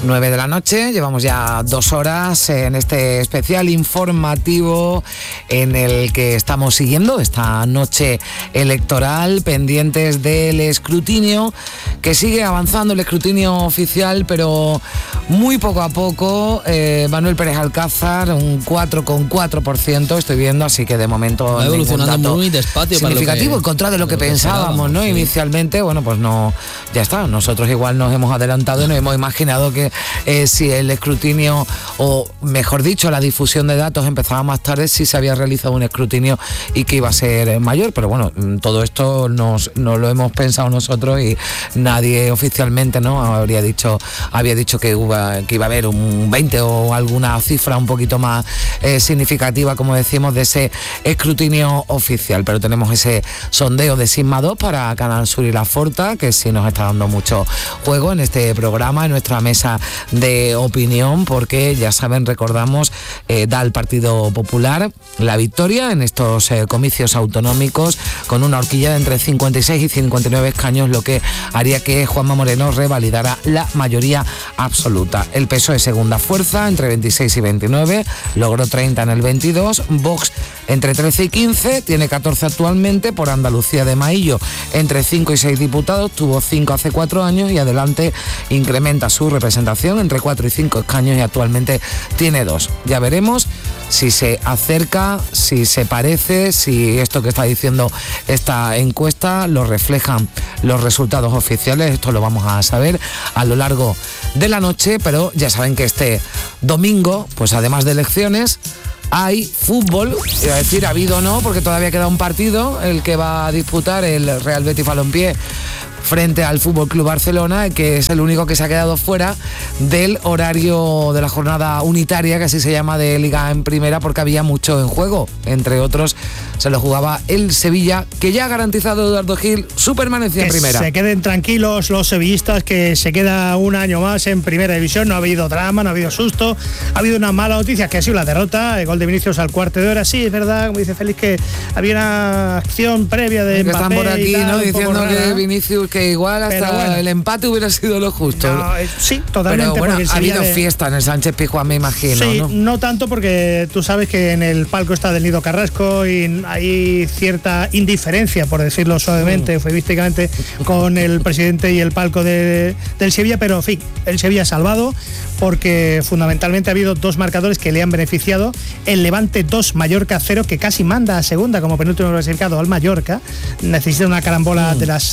9 de la noche, llevamos ya 2 horas en este especial informativo en el que estamos siguiendo esta noche electoral, pendientes del escrutinio, que sigue avanzando el escrutinio oficial, pero muy poco a poco. Manuel Pérez Alcázar, un 4,4% estoy viendo, así que de momento va evolucionando muy despacio, significativo, en contra de lo que pensábamos, ¿no? Sí. Inicialmente, bueno, pues no, ya está, nosotros igual nos hemos adelantado y nos hemos imaginado que si el escrutinio, o mejor dicho, la difusión de datos empezaba más tarde, si se había realizado un escrutinio y que iba a ser mayor, pero bueno, todo esto nos lo hemos pensado nosotros y nadie oficialmente, ¿no?, había dicho que iba a haber un 20 o alguna cifra un poquito más significativa, como decimos, de ese escrutinio oficial, pero tenemos ese sondeo de Sigma 2 para Canal Sur y La Forta, que sí nos está dando mucho juego en este programa, en nuestra mesa de opinión, porque ya saben, recordamos, da al Partido Popular la victoria en estos comicios autonómicos con una horquilla de entre 56 y 59 escaños, lo que haría que Juanma Moreno revalidara la mayoría absoluta. El PSOE, segunda fuerza, entre 26 y 29, logró 30 en el 22, Vox entre 13 y 15, tiene 14 actualmente, por Andalucía de Maillo entre 5 y 6 diputados, tuvo 5 hace 4 años y Adelante incrementa su representación entre 4 y 5 escaños y actualmente tiene 2. Ya veremos si se acerca, si se parece, si esto que está diciendo esta encuesta lo reflejan los resultados oficiales. Esto lo vamos a saber a lo largo de la noche, pero ya saben que este domingo, pues además de elecciones, hay fútbol, iba a decir, ha habido o no, porque todavía queda un partido, el que va a disputar el Real Betis Balompié frente al Fútbol Club Barcelona, que es el único que se ha quedado fuera del horario de la jornada unitaria, que así se llama, de Liga en Primera, porque había mucho en juego. Entre otros, se lo jugaba el Sevilla, que ya ha garantizado Eduardo Gil su permanencia en Primera. Que se queden tranquilos los sevillistas, que se queda un año más en Primera División. No ha habido drama, no ha habido susto, ha habido una mala noticia, que ha sido la derrota, el gol de Vinicius al cuarto de hora. Sí, es verdad, como dice Félix, que había una acción previa de Mbappé, están por aquí, ¿no?, diciendo que Vinicius, que igual hasta bueno, el empate hubiera sido lo justo. No, sí, totalmente. Pero bueno, ha habido fiesta en el Sánchez Pizjuán, me imagino. Sí, no tanto, porque tú sabes que en el palco está del Nido Carrasco y hay cierta indiferencia, por decirlo suavemente, eufemísticamente, con el presidente y el palco del Sevilla, pero en fin, el Sevilla ha salvado, porque fundamentalmente ha habido 2 marcadores que le han beneficiado. El Levante 2, Mallorca 0, que casi manda a segunda como penúltimo clasificado al Mallorca. Necesita una carambola de las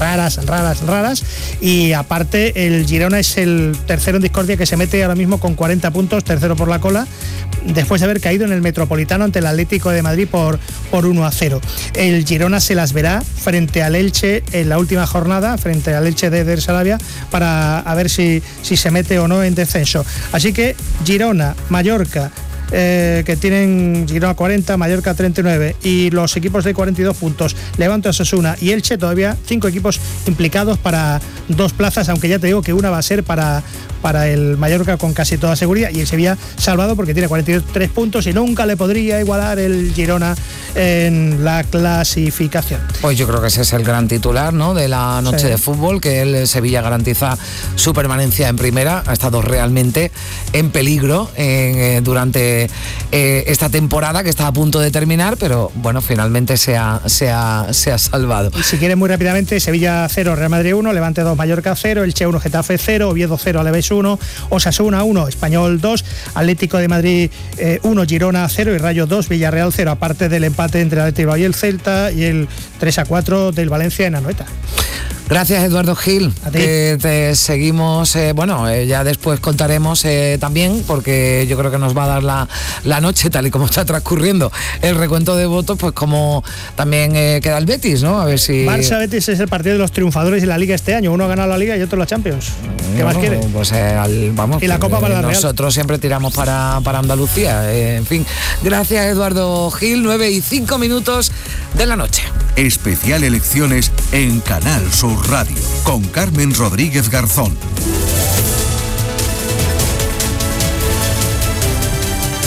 raras, y aparte el Girona es el tercero en discordia, que se mete ahora mismo con 40 puntos, tercero por la cola, después de haber caído en el Metropolitano ante el Atlético de Madrid por 1-0. El Girona se las verá frente al Elche en la última jornada, frente al Elche de Eder Sarabia, para a ver si se mete o no en descenso. Así que Girona, Mallorca, que tienen Girona 40, Mallorca 39, y los equipos de 42 puntos, Levante, Osasuna y Elche, todavía 5 equipos implicados para 2 plazas, aunque ya te digo que una va a ser para el Mallorca con casi toda seguridad, y el Sevilla salvado porque tiene 43 puntos y nunca le podría igualar el Girona en la clasificación. Pues yo creo que ese es el gran titular, ¿no?, de la noche de fútbol, que el Sevilla garantiza su permanencia en Primera. Ha estado realmente en peligro durante esta temporada, que está a punto de terminar, pero bueno, finalmente se ha salvado. Y si quieres, muy rápidamente: Sevilla 0, Real Madrid 1, Levante 2, Mallorca 0, Elche 1, Getafe 0, Oviedo 0, Alavés 1, Osasuna 1, Español 2, Atlético de Madrid 1, Girona 0 y Rayo 2, Villarreal 0, aparte del empate entre el Atlético y el Celta, y el 3-4 del Valencia en Anoeta. Gracias, Eduardo Gil, que te seguimos, ya después contaremos también, porque yo creo que nos va a dar la noche, tal y como está transcurriendo el recuento de votos, pues como también queda el Betis, ¿no? A ver si... Barça-Betis es el partido de los triunfadores de la Liga este año. Uno ha ganado la Liga y otro la Champions. ¿Qué más quiere? Pues vamos. Y la Copa para la Real. Nosotros siempre tiramos para Andalucía. En fin, gracias, Eduardo Gil. 9:05 de la noche. Especial Elecciones en Canal Sur Radio, con Carmen Rodríguez Garzón. ¿Cómo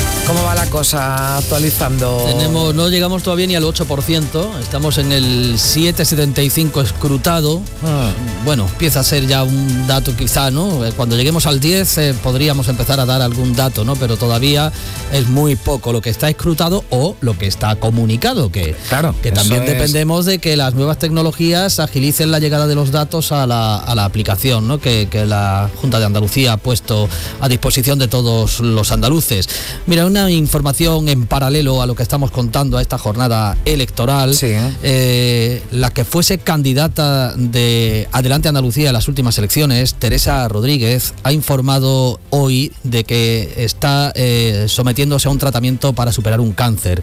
va la cosa actualizando? No llegamos todavía ni al 8%, estamos en el 7,75 escrutado. Bueno, empieza a ser ya un dato quizá, ¿no? Cuando lleguemos al 10 podríamos empezar a dar algún dato, ¿no? Pero todavía es muy poco lo que está escrutado o lo que está comunicado, que también dependemos de que las nuevas tecnologías agilicen la llegada de los datos a la aplicación, ¿no? Que la Junta de Andalucía ha puesto a disposición de todos los andaluces. Mira, una información en paralelo a lo que estamos contando a esta jornada electoral. Sí. La que fuese candidata de Adelante Andalucía en las últimas elecciones, Teresa Rodríguez, ha informado hoy de que está sometiéndose a un tratamiento para superar un cáncer.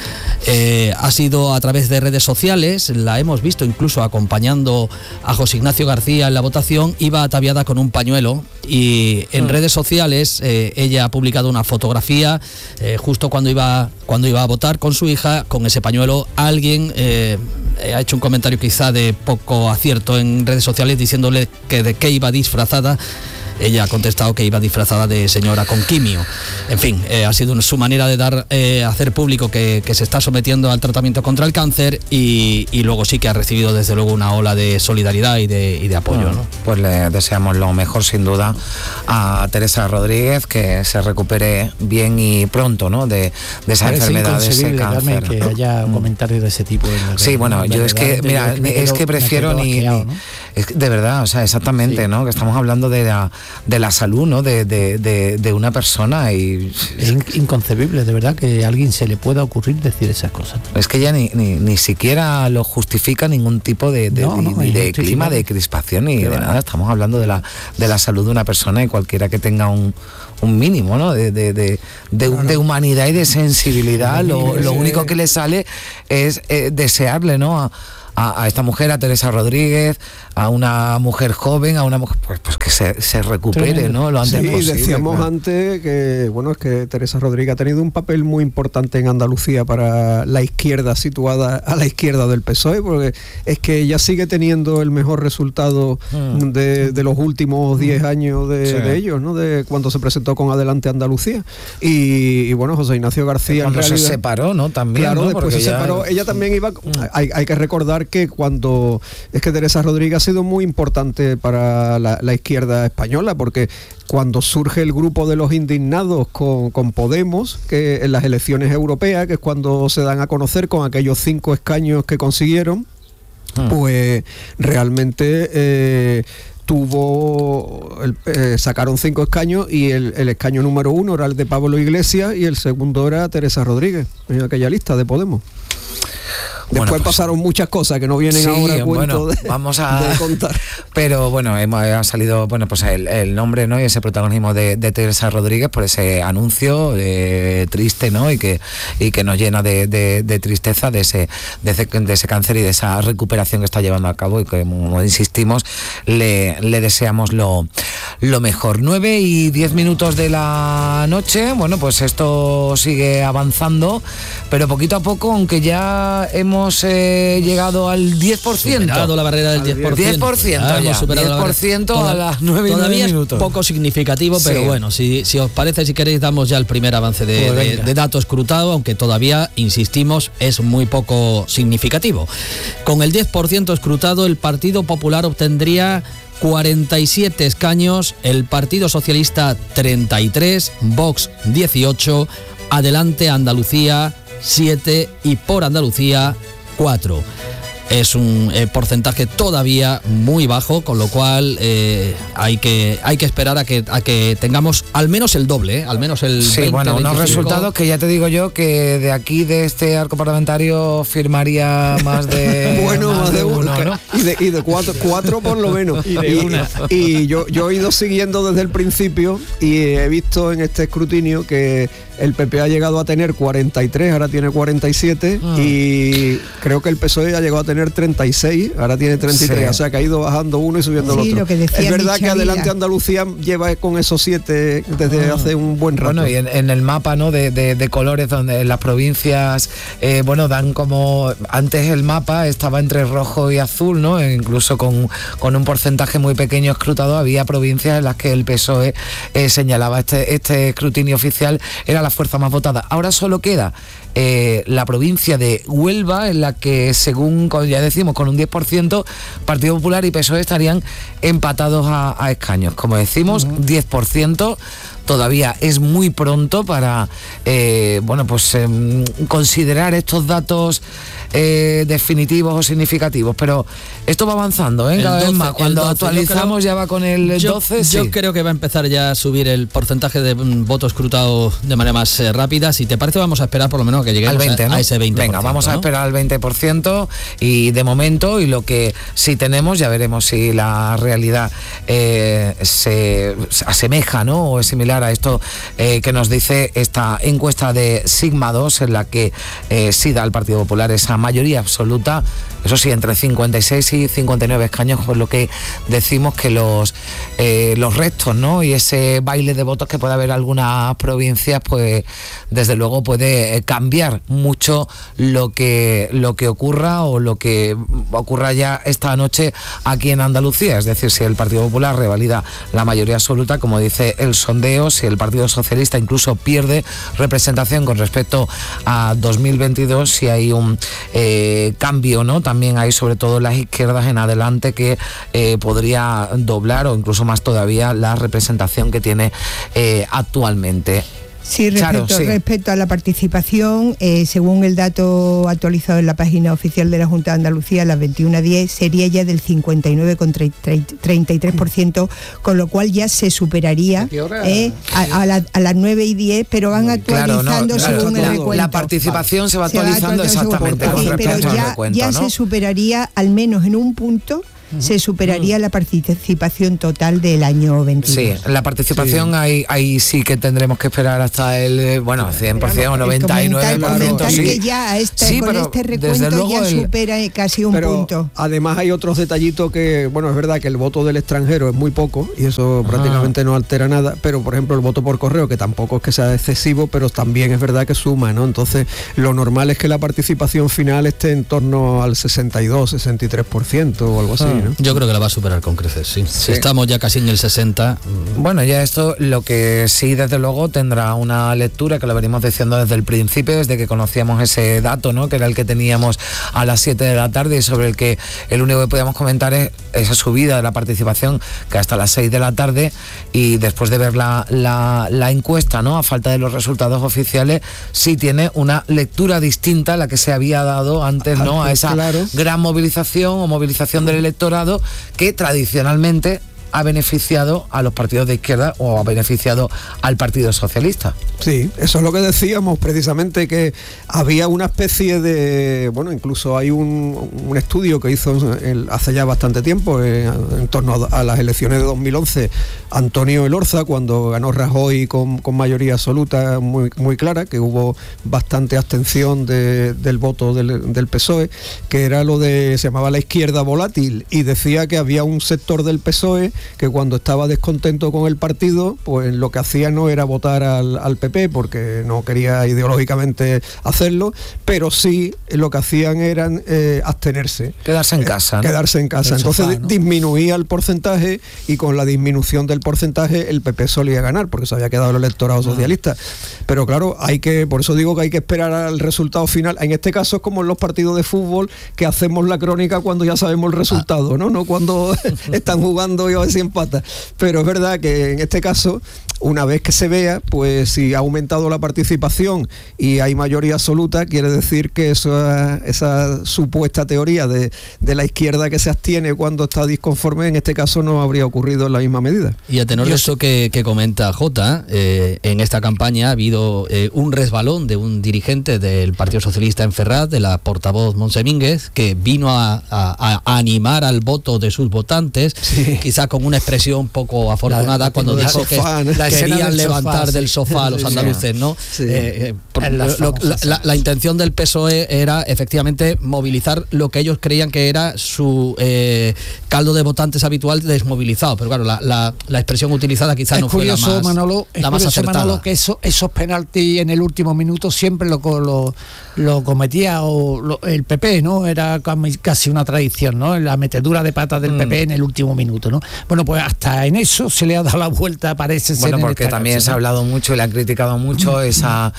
Ha sido a través de redes sociales, la hemos visto incluso acompañando a José Ignacio García en la votación, iba ataviada con un pañuelo y en redes sociales ella ha publicado una fotografía justo cuando iba a votar con su hija con ese pañuelo. Alguien ha hecho un comentario quizá de poco acierto en redes sociales diciéndole que de qué iba disfrazada. Ella ha contestado que iba disfrazada de señora con quimio. En fin, ha sido su manera de hacer público que se está sometiendo al tratamiento contra el cáncer y luego sí que ha recibido desde luego una ola de solidaridad y de apoyo, ¿no? Pues le deseamos lo mejor sin duda a Teresa Rodríguez, que se recupere bien y pronto, ¿no? De esa enfermedad, de ese cáncer. Que haya comentarios de ese tipo. Sí, bueno, yo es que, mira, es que prefiero ¿no? Es que, de verdad, o sea, exactamente, sí. ¿No? Que estamos hablando de la salud, ¿no? De una persona y... Es inconcebible, de verdad, que a alguien se le pueda ocurrir decir esas cosas. Es que ya ni siquiera lo justifica ningún tipo de clima, de crispación ni de nada. Estamos hablando de la salud de una persona y cualquiera que tenga un mínimo, ¿no? de humanidad y de sensibilidad. Lo único que le sale es desearle, ¿no? A esta mujer, a Teresa Rodríguez, a una mujer joven, a una mujer pues que se recupere, ¿no? Lo antes posible. Sí, decíamos antes que es que Teresa Rodríguez ha tenido un papel muy importante en Andalucía para la izquierda, situada a la izquierda del PSOE, porque es que ella sigue teniendo el mejor resultado de los últimos 10 años de ellos, ¿no? De cuando se presentó con Adelante Andalucía. Y bueno, José Ignacio García cuando se separó, ¿no? También, claro, ¿no? Después se separó. Ella también iba... Hay que recordar que Teresa Rodríguez ha sido muy importante para la izquierda española, porque cuando surge el grupo de los indignados con Podemos, que en las elecciones europeas, que es cuando se dan a conocer con aquellos 5 escaños que consiguieron, pues realmente... sacaron 5 escaños y el escaño número 1 era el de Pablo Iglesias y el segundo era Teresa Rodríguez en aquella lista de Podemos. Después pasaron muchas cosas que no vienen ahora a cuento de contar. Pero bueno, ha salido pues el nombre, ¿no? Y ese protagonismo de Teresa Rodríguez por ese anuncio triste, ¿no? Y que nos llena de tristeza de ese cáncer y de esa recuperación que está llevando a cabo, y que, como insistimos, le deseamos lo mejor. 9:10 de la noche. Bueno, pues esto sigue avanzando, pero poquito a poco, aunque ya hemos llegado al 10%. Superado la barrera del 10%. 10%, ya, 10% a las 9:09. Todavía es poco significativo, pero bueno, si os parece, si queréis, damos ya el primer avance de dato escrutado, aunque todavía, insistimos, es muy poco significativo. Con el 10% escrutado, el Partido Popular obtendría 47 escaños, el Partido Socialista 33, Vox 18, Adelante Andalucía 7 y Por Andalucía 4. Es un porcentaje todavía muy bajo, con lo cual hay que esperar a que tengamos al menos el doble, al menos el 20, sí, bueno, 25. Unos resultados que ya te digo yo que de aquí, de este arco parlamentario, firmaría más de más de uno, ¿no? y de cuatro por lo menos. Y yo he ido siguiendo desde el principio y he visto en este escrutinio que el PP ha llegado a tener 43, ahora tiene 47 y creo que el PSOE ha llegado a tener tener 36, ahora tiene 33, o sea que ha ido bajando uno y subiendo el otro. Lo que decía es verdad que Adelante Vida. Andalucía lleva con esos 7 desde hace un buen rato. Bueno, y en el mapa, ¿no?, de colores, donde las provincias, dan como... Antes el mapa estaba entre rojo y azul, ¿no? E incluso con un porcentaje muy pequeño escrutado, había provincias en las que el PSOE señalaba este escrutinio oficial era la fuerza más votada. Ahora solo queda la provincia de Huelva, en la que, según ya decimos, con un 10%, Partido Popular y PSOE estarían empatados a escaños. Como decimos, 10%. Todavía es muy pronto para considerar estos datos definitivos o significativos, pero esto va avanzando, cada vez más. Cuando actualizamos ya va con el 12. Yo creo que va a empezar ya a subir el porcentaje de votos escrutados de manera más rápida. Si te parece, vamos a esperar por lo menos que lleguemos al 20, ¿no? a ese 20%. Venga, vamos a esperar al 20% y de momento, y lo que sí tenemos, ya veremos si la realidad se asemeja, ¿no?, o es similar a esto que nos dice esta encuesta de Sigma 2, en la que sí da al Partido Popular esa mayoría absoluta, eso sí, entre 56 y 59 escaños, por lo que decimos que los restos, ¿no?, y ese baile de votos que puede haber en algunas provincias, pues desde luego puede cambiar mucho lo que ocurra o lo que ocurra ya esta noche aquí en Andalucía. Es decir, si el Partido Popular revalida la mayoría absoluta, como dice el sondeo, si el Partido Socialista incluso pierde representación con respecto a 2022, si hay un cambio, ¿no? También hay, sobre todo las izquierdas en adelante, que podría doblar o incluso más todavía la representación que tiene actualmente. Sí, respecto a la participación, según el dato actualizado en la página oficial de la Junta de Andalucía, a las 21:10 sería ya del 59,33%, con lo cual ya se superaría a las 9:10, pero van actualizando según el recuento. La participación se va actualizando exactamente con respecto al recuento, ya se superaría al menos en un punto. Se superaría la participación total del año 22. Sí, la participación ahí sí que tendremos que esperar hasta el 100% o 99%. Sí, que ya con este recuento ya supera casi un punto. Además hay otros detallitos que, es verdad que el voto del extranjero es muy poco y eso prácticamente no altera nada, pero por ejemplo el voto por correo, que tampoco es que sea excesivo, pero también es verdad que suma, ¿no? Entonces lo normal es que la participación final esté en torno al 62-63% o algo así. ¿no? Yo creo que la va a superar con creces, sí. Si estamos ya casi en el 60. Bueno, ya esto lo que sí, desde luego, tendrá una lectura que lo venimos diciendo desde el principio, desde que conocíamos ese dato, ¿no?, que era el que teníamos a las 7 de la tarde y sobre el que el único que podíamos comentar es esa subida de la participación, que hasta las 6 de la tarde, y después de ver la encuesta, ¿no?, a falta de los resultados oficiales, sí tiene una lectura distinta a la que se había dado antes, ¿no?, a esa gran movilización o movilización del electorado que tradicionalmente ha beneficiado a los partidos de izquierda o ha beneficiado al Partido Socialista. Sí, eso es lo que decíamos precisamente, que había una especie de, incluso hay un estudio que hizo hace ya bastante tiempo, en torno a las elecciones de 2011, Antonio Elorza, cuando ganó Rajoy con mayoría absoluta muy clara, que hubo bastante abstención del voto del PSOE, que era se llamaba la izquierda volátil, y decía que había un sector del PSOE que cuando estaba descontento con el partido, pues lo que hacía no era votar al PP, porque no quería ideológicamente hacerlo, pero sí lo que hacían eran abstenerse. Quedarse en casa, ¿no? Quedarse en casa. Entonces disminuía el porcentaje, y con la disminución del porcentaje el PP solía ganar, porque se había quedado el electorado socialista. Pero claro, por eso digo que hay que esperar al resultado final. En este caso es como en los partidos de fútbol, que hacemos la crónica cuando ya sabemos el resultado, no cuando están jugando y a ver si empata. Pero es verdad que en este caso, una vez que se vea, pues si ha aumentado la participación y hay mayoría absoluta, quiere decir que esa supuesta teoría de la izquierda que se abstiene cuando está disconforme, en este caso no habría ocurrido en la misma medida. Y a tenor de eso que comenta Jota, en esta campaña ha habido un resbalón de un dirigente del Partido Socialista en Ferraz, de la portavoz Montse Mínguez, que vino a animar al voto de sus votantes, quizá con una expresión poco afortunada cuando dijo que querían levantar del sofá a los andaluces, ¿no? Sí. La intención del PSOE era efectivamente movilizar lo que ellos creían que era su caldo de votantes habitual desmovilizado, pero claro, la expresión utilizada quizás no fue la más, Manolo, la más acertada. Manolo, que esos penaltis en el último minuto siempre lo cometía el PP, ¿no? Era casi una tradición, ¿no? La metedura de patas del PP en el último minuto, ¿no? Bueno, pues hasta en eso se le ha dado la vuelta, parece ser. Bueno, porque también se ha hablado mucho y le han criticado mucho esa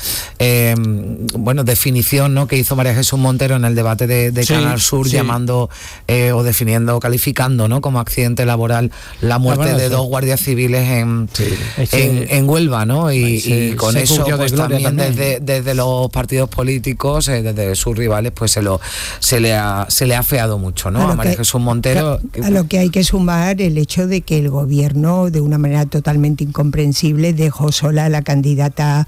definición, ¿no?, que hizo María Jesús Montero en el debate de Canal Sur, llamando o definiendo, calificando, ¿no?, como accidente laboral la muerte de dos guardias civiles en Huelva, ¿no? Y con eso pues también desde los partidos políticos, desde sus rivales, pues se le ha afeado mucho, ¿no?, a María Jesús Montero. A lo que hay que sumar el hecho de que el gobierno, de una manera totalmente incomprensible, dejó sola a la candidata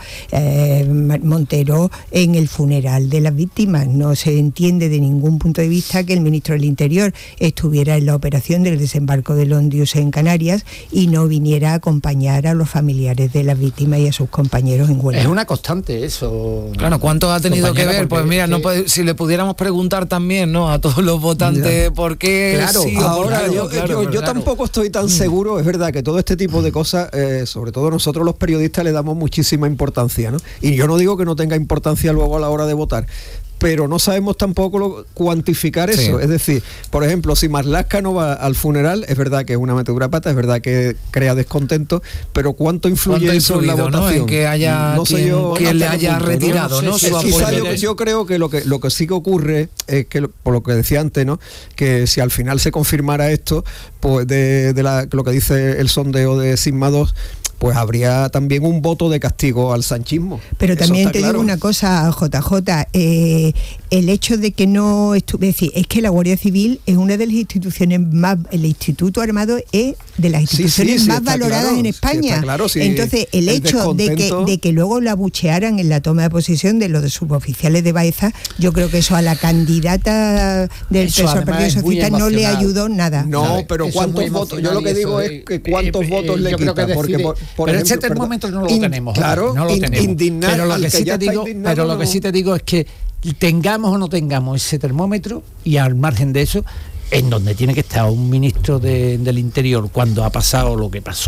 Montero en el funeral de las víctimas. No se entiende de ningún punto de vista que el ministro del Interior estuviera en la operación del desembarco del Ondius en Canarias y no viniera a acompañar a los familiares de las víctimas y a sus compañeros en Huelva. Es una constante eso. Claro, ¿cuánto ha tenido que ver? Pues mira, si le pudiéramos preguntar también, ¿no?, a todos los votantes por qué. Claro, sí, ahora yo tampoco estoy tan seguro. Es verdad que todo este tipo de cosas, sobre todo nosotros los periodistas, le damos muchísima importancia, ¿no? Y yo no digo que no tenga importancia luego a la hora de votar, pero no sabemos tampoco cuantificar eso. Es decir, por ejemplo, si Marlaska no va al funeral, es verdad que es una metedura de pata, es verdad que crea descontento, pero ¿cuánto influye eso en la votación? ¿No? En que haya quien le haya retirado, ¿no? Su apoyo. Yo creo que lo que sí que ocurre es que, por lo que decía antes, ¿no?, que si al final se confirmara esto, pues de lo que dice el sondeo de Sigma 2, pues habría también un voto de castigo al sanchismo. Pero también te digo una cosa, JJ, el hecho de que no es decir, es que la Guardia Civil es una de las instituciones más, el Instituto Armado es de las instituciones más valoradas en España. Entonces, el hecho de que luego la abuchearan en la toma de posesión de los suboficiales de Baeza, yo creo que eso a la candidata del Partido Socialista no le ayudó nada. No, pero ¿cuántos votos? Yo lo que digo es que cuántos votos le quita, porque pero ese termómetro no lo tenemos. Claro, no lo tenemos. Indignar pero lo que sí te digo, lo que sí te digo es que tengamos o no tengamos ese termómetro, y al margen de eso, en donde tiene que estar un ministro del Interior cuando ha pasado lo que pasó